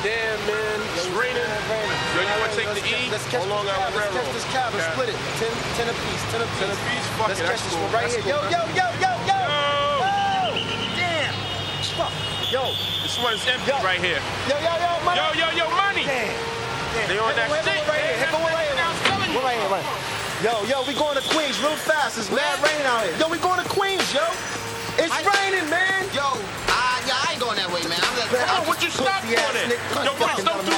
Damn, man. It's raining. Yo, you want to take the E? Hold on, Let's catch this cab and split it. 10 apiece. 10 apiece. 10 apiece? Fuck Let's it, catch that's this cool. one right That's here. cool. Yo! Damn! Fuck. Yo. This one is empty right here. Yo, money! Yo, money! Damn. They on that Here stick, go right here. man. We're right here. Yo, we going to Queens real fast. It's mad raining out here. Yo, we going to Queens, yo. It's raining, man. Yo, I ain't going that way, man. Come on, what you stop for then? Yo, Brooks, don't do